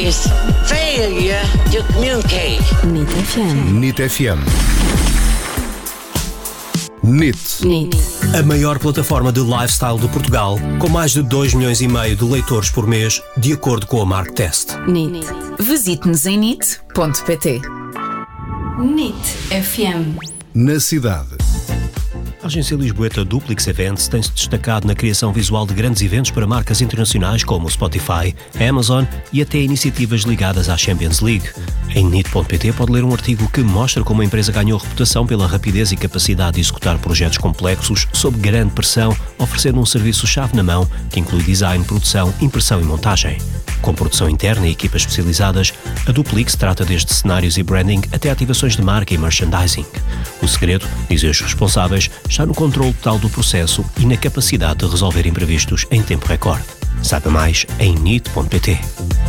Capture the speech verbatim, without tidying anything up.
means failure to communicate. N I T F M. N I T F M. N I T. N I T. A maior plataforma de lifestyle de Portugal, com mais de dois milhões e meio de leitores por mês, de acordo com a Marktest. N I T. Visite-nos em nit ponto pt. N I T F M. Na cidade. A agência lisboeta Duplix Events tem-se destacado na criação visual de grandes eventos para marcas internacionais como o Spotify, a Amazon e até iniciativas ligadas à Champions League. Em nit ponto pt pode ler um artigo que mostra como a empresa ganhou reputação pela rapidez e capacidade de executar projetos complexos sob grande pressão, oferecendo um serviço-chave na mão que inclui design, produção, impressão e montagem. Com produção interna e equipas especializadas, a Duplix trata desde cenários e branding até ativações de marca e merchandising. O segredo, dizem os responsáveis, está no controle total do processo e na capacidade de resolver imprevistos em tempo recorde. Saiba mais em nit ponto pt.